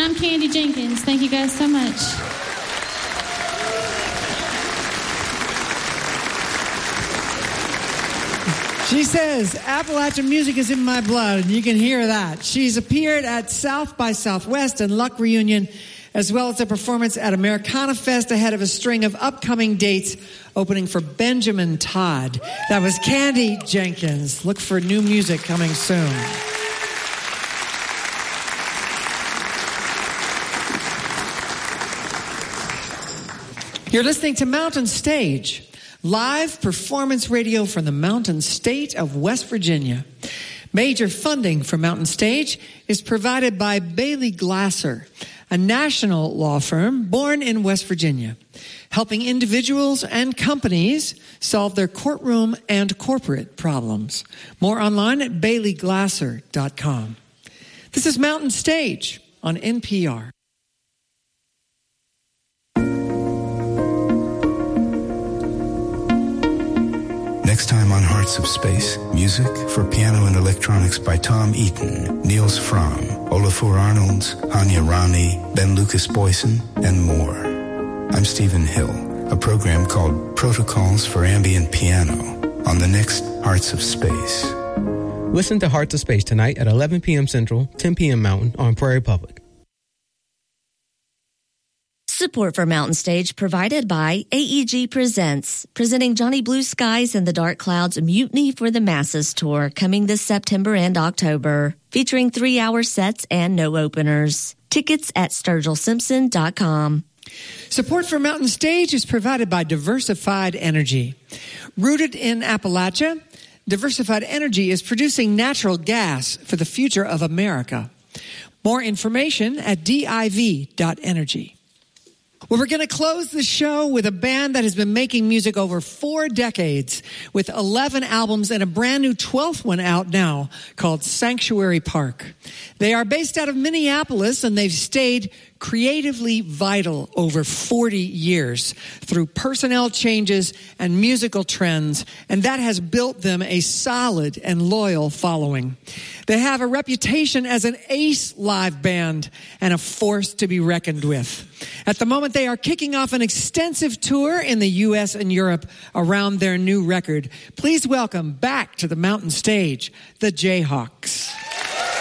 I'm Candy Jenkins. Thank you guys so much. She says, Appalachian music is in my blood, and you can hear that. She's appeared at South by Southwest and Luck Reunion, as well as a performance at Americana Fest ahead of a string of upcoming dates opening for Benjamin Todd. That was Candy Jenkins. Look for new music coming soon. You're listening to Mountain Stage, live performance radio from the Mountain State of West Virginia. Major funding for Mountain Stage is provided by Bailey Glasser, a national law firm born in West Virginia, helping individuals and companies solve their courtroom and corporate problems. More online at baileyglasser.com. This is Mountain Stage on NPR. Next time on Hearts of Space, music for piano and electronics by Tom Eaton, Niels Fromm, Olafur Arnolds, Hanya Rani, Ben Lucas Boyson, and more. I'm Stephen Hill, a program called Protocols for Ambient Piano on the next Hearts of Space. Listen to Hearts of Space tonight at 11 p.m. Central, 10 p.m. Mountain on Prairie Public. Support for Mountain Stage provided by AEG Presents, presenting Johnny Blue Skies and the Dark Clouds Mutiny for the Masses tour coming this September and October, featuring 3-hour sets and no openers. Tickets at SturgillSimpson.com. Support for Mountain Stage is provided by Diversified Energy. Rooted in Appalachia, Diversified Energy is producing natural gas for the future of America. More information at div.energy. Well, we're going to close the show with a band that has been making music over 4 decades with 11 albums and a brand new 12th one out now called Sanctuary Park. They are based out of Minneapolis, and they've stayed creatively vital over 40 years through personnel changes and musical trends, and that has built them a solid and loyal following. They have a reputation as an ace live band and a force to be reckoned with. At the moment, they are kicking off an extensive tour in the U.S. and Europe around their new record. Please welcome back to the Mountain Stage, the Jayhawks.